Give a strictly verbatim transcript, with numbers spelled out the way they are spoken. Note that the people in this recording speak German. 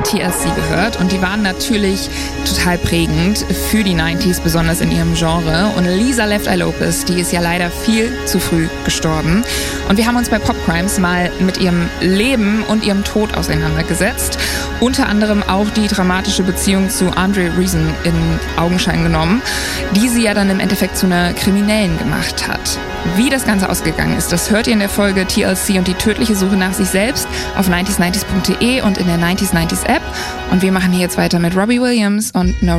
alle T L C gehört und die waren natürlich total prägend für die neunziger, besonders in ihrem Genre. Und Lisa Left Eye Lopez, die ist ja leider viel zu früh gestorben. Und wir haben uns bei Pop Crimes mal mit ihrem Leben und ihrem Tod auseinandergesetzt. Unter anderem auch die dramatische Beziehung zu Andre Rison in Augenschein genommen, die sie ja dann im Endeffekt zu einer Kriminellen gemacht hat. Wie das Ganze ausgegangen ist, das hört ihr in der Folge T L C und die tödliche Suche nach sich selbst auf neunzig neunzig punkt de und in der neunzig neunzig App. Und wir machen hier jetzt weiter mit Robbie Williams und No